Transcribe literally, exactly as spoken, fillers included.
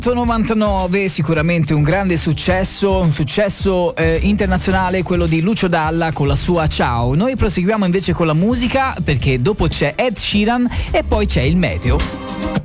novantanove, sicuramente un grande successo, un successo eh, internazionale, quello di Lucio Dalla con la sua Ciao. Noi proseguiamo invece con la musica, perché dopo c'è Ed Sheeran e poi c'è il meteo.